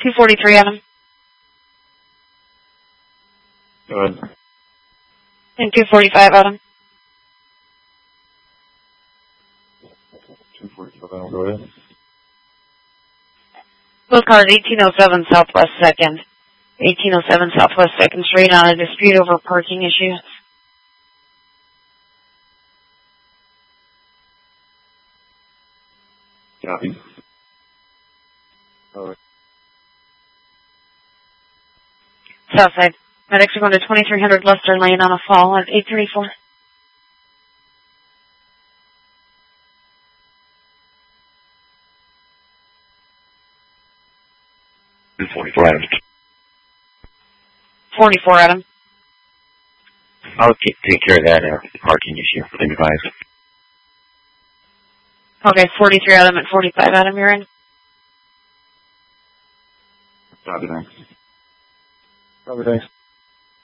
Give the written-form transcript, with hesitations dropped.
243, Adam. Go ahead. And 245, Adam. 245, Adam, go ahead. Both cars 1807 Southwest 2nd. 1807 Southwest 2nd Street on a dispute over parking issue. Copy. All right. Southside. Medics are going to 2300 Lester Lane on a fall at 834. Adam. 44, Adam. I'll take care of that parking issue. Advise. Okay, 43, Adam, at 45, Adam, you're in. Copy, thanks. Copy, thanks.